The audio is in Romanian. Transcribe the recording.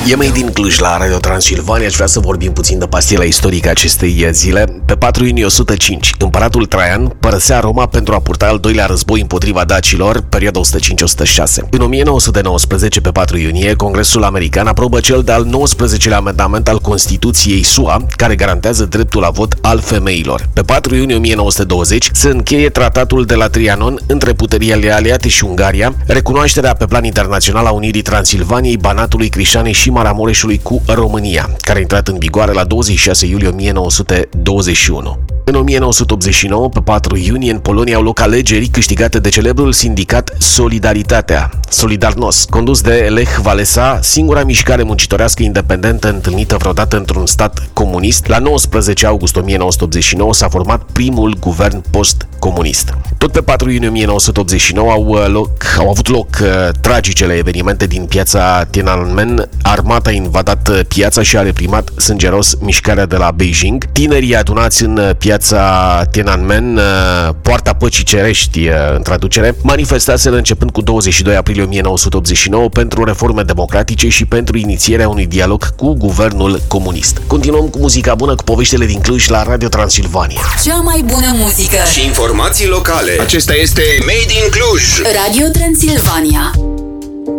E Made in Cluj la Radio Transilvania. Aș vrea să vorbim puțin de pastila istorică acestei zile. Pe 4 iunie 105, împăratul Traian părăsea Roma pentru a purta al doilea război împotriva dacilor, perioada 105-106. În 1919, pe 4 iunie, Congresul American aprobă cel de-al 19-lea amendament al Constituției SUA, care garantează dreptul la vot al femeilor. Pe 4 iunie 1920 se încheie tratatul de la Trianon între puterile aliate și Ungaria, recunoașterea pe plan internațional a unirii Transilvaniei, Banatului, Crișanei și Maramureșului cu România, care a intrat în vigoare la 26 iulie 1921. În 1989, pe 4 iunie, în Polonia au loc alegeri câștigate de celebrul sindicat Solidaritatea, Solidarność, condus de Lech Walesa, singura mișcare muncitorească independentă întâlnită vreodată într-un stat comunist. La 19 august 1989 s-a format primul guvern post-comunist. Tot pe 4 iunie 1989 au avut loc tragicele evenimente din piața Tiananmen. Armata a invadat piața și a reprimat sângeros mișcarea de la Beijing. Tinerii adunați în piața Tiananmen, poarta păcii cerești în traducere, manifestaseră începând cu 22 aprilie 1989 pentru reforme democratice și pentru inițierea unui dialog cu guvernul comunist. Continuăm cu muzica bună, cu poveștile din Cluj la Radio Transilvania. Cea mai bună muzică și informații locale. Acesta este Made in Cluj. Radio Transilvania.